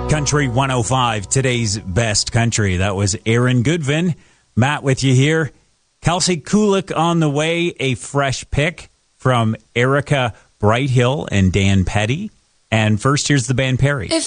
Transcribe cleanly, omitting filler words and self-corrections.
Country 105, today's best country. That was Aaron Goodvin. Matt with you here. Kelsey Kulik on the way, a fresh pick from Erica Brighthill and Dan Petty. And first, here's the band Perry.